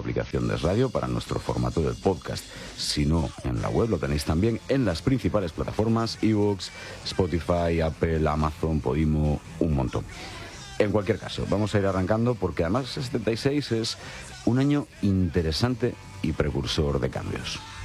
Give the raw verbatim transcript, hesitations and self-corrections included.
aplicación de Radio para nuestro formato de podcast. Si no, en la web lo tenéis también en las principales plataformas, iVoox, Spotify, Apple, Amazon, Podimo, un montón. En cualquier caso, vamos a ir arrancando porque además setenta y seis es un año interesante y precursor de cambios.